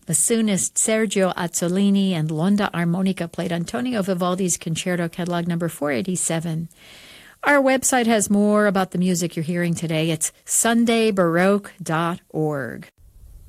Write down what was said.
Bassoonist Sergio Azzolini and L'Onda Armonica played Antonio Vivaldi's Concerto Catalog number 487. Our website has more about the music you're hearing today. It's sundaybaroque.org.